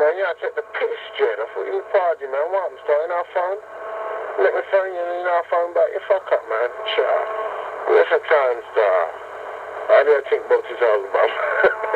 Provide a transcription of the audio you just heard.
man. You gotta take the piss, Jed. I thought you were party, man. What happened, Star? In our phone? Let me phone you and in our phone back. You fuck up, man. Sure. Where's the time, Star? I don't think about this album.